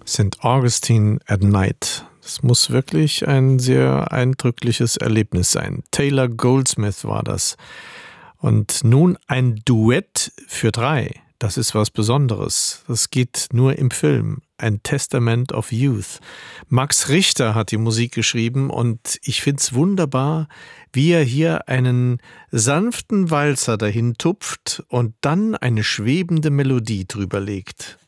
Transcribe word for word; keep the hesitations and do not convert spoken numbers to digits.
Sankt Augustine at Night. Das muss wirklich ein sehr eindrückliches Erlebnis sein. Taylor Goldsmith war das. Und nun ein Duett für drei. Das ist was Besonderes. Das geht nur im Film. Ein Testament of Youth. Max Richter hat die Musik geschrieben und ich find's wunderbar, wie er hier einen sanften Walzer dahin tupft und dann eine schwebende Melodie drüber legt.